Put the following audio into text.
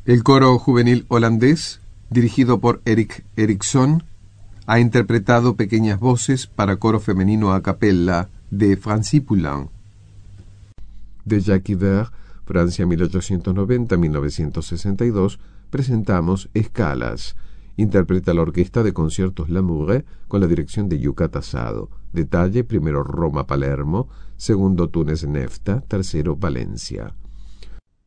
El coro juvenil holandés, dirigido por Erik Erikson, ha interpretado pequeñas voces para coro femenino a capella de Francis Poulenc. De Jacques Ibert, Francia 1890-1962, presentamos Escalas. Interpreta la Orquesta de Conciertos Lamoureux con la dirección de Yuka Tasado. Detalle: primero Roma-Palermo, segundo Túnez-Nefta, tercero Valencia.